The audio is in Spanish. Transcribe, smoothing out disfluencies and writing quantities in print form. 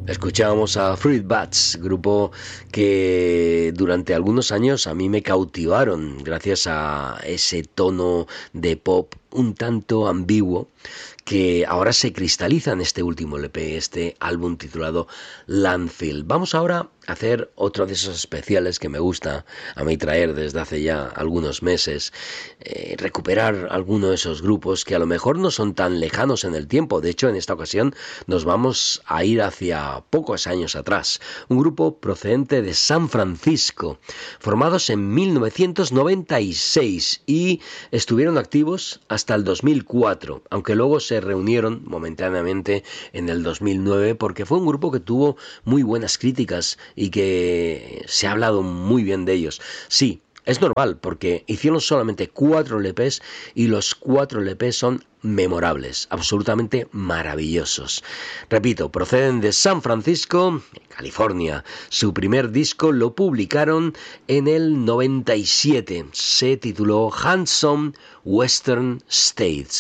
Escuchábamos a Fruit Bats, grupo que durante algunos años a mí me cautivaron gracias a ese tono de pop un tanto ambiguo que ahora se cristaliza en este último LP, este álbum titulado Landfill. Vamos ahora a hacer otro de esos especiales que me gusta a mí traer desde hace ya algunos meses, recuperar alguno de esos grupos que a lo mejor no son tan lejanos en el tiempo. De hecho, en esta ocasión nos vamos a ir hacia pocos años atrás. Un grupo procedente de San Francisco, formados en 1996 y estuvieron activos hasta el 2004, aunque luego se reunieron momentáneamente en el 2009 porque fue un grupo que tuvo muy buenas críticas y que se ha hablado muy bien de ellos. Sí, es normal porque hicieron solamente 4 LPs y los 4 LPs son memorables, absolutamente maravillosos. Repito, proceden de San Francisco, California. Su primer disco lo publicaron en el 97. Se tituló Handsome Western States.